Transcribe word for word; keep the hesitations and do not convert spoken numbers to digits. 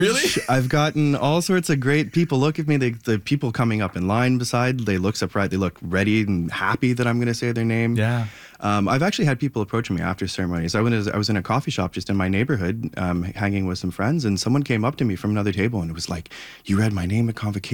Really? I've gotten all sorts of great people look at me. They, the people coming up in line beside, they look surprised. They look ready and happy that I'm going to say their name. Yeah. Um, I've actually had people approaching me after ceremonies. I was, I was in a coffee shop just in my neighborhood, um, hanging with some friends, and someone came up to me from another table and it was like, "You read my name at convocation."